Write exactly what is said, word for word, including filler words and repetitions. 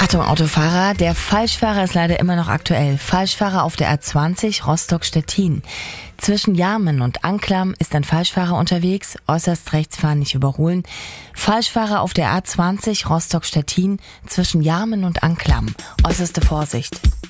Achtung, Autofahrer, der Falschfahrer ist leider immer noch aktuell. Falschfahrer auf der A zwanzig Rostock-Stettin. Zwischen Jarmen und Anklam ist ein Falschfahrer unterwegs, äußerst rechts fahren, nicht überholen. Falschfahrer auf der A zwanzig Rostock-Stettin zwischen Jarmen und Anklam. Äußerste Vorsicht.